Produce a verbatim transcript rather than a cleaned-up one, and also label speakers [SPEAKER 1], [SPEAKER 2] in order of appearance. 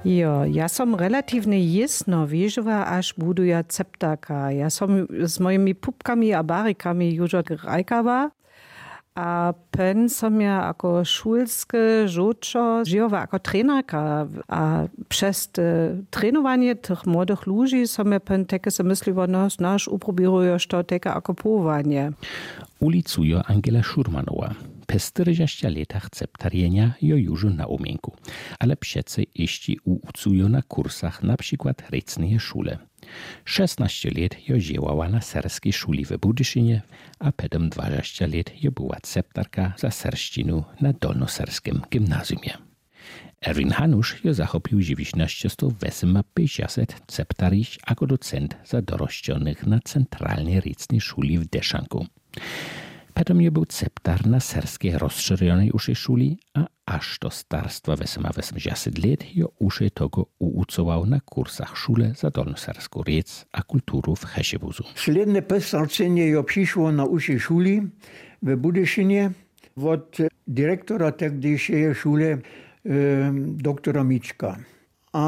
[SPEAKER 1] Jo, ja som relatywnie jesno wieżyła, aż buduja ceptaka. Ja som z moimi pupkami a barikami już grajkała, a pen som ja jako szulskie żuczo żyjowa jako trenerka. A przez trenowanie tych młodych ludzi som ja pen takie zamysliła, no, znasz, uprobiruję to takie jako powołanie.
[SPEAKER 2] Ulicuje Angela Schurmanowa. Po czterdziestu latach ceptarienia jo już na umienku, ale przece jeszcze ucuje na kursach na przykład recnej szule. szesnaście lat jo działała na serskiej szuli w Budyszynie, a potem dwadzieścia lat jo była ceptarka za serszczinu na dolnoserskim gimnazjumie. Erwin Hanusz jo zachopił dziewięćnaście pięćdziesiąt ceptarić jako docent za dorościonych na centralnej recnej szuli w Deszanku. Potem je był ceptar na serskiej rozszerzonej uszej szuli, a aż do starstwa osiemdziesiąt lat jo uszej tego uucował na kursach szule za dolnoserską rec a kulturu w Hesiebuzu.
[SPEAKER 3] Sledne pestarczenie jo przyszło na uszej szuli w Budyszynie od dyrektora tegdyjszej szule, e, doktora Miczka.